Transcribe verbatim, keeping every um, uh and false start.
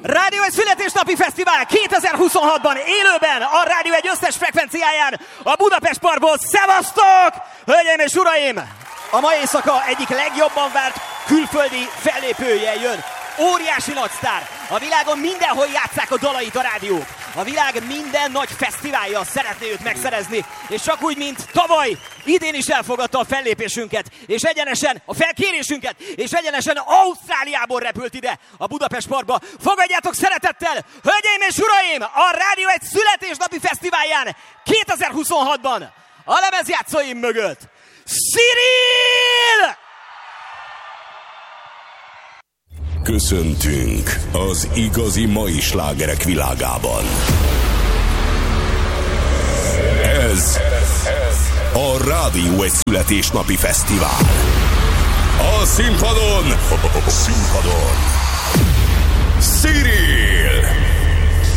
Rádió egy születésnapi fesztivál kétezer-huszonhatban élőben a Rádió egy összes frekvenciáján a Budapest Parkból. Szevasztok! Hölgyeim és uraim! A mai éjszaka egyik legjobban várt külföldi fellépője jön. Óriási nagysztár. A világon mindenhol játsszák a dalait a rádiók. A világ minden nagy fesztiválja szeretné őt megszerezni. És csak úgy, mint tavaly, idén is elfogadta a fellépésünket. És egyenesen, a felkérésünket, és egyenesen Ausztráliából repült ide a Budapest Parkba. Fogadjátok szeretettel, hölgyeim és uraim, a Rádió egy születésnapi fesztiválján kétezer-huszonhatban a lemezjátszóim mögött Cyril! Köszöntünk az igazi mai slágerek világában. Ez a Rádió egy születésnapi fesztivál. A színpadon, a színpadon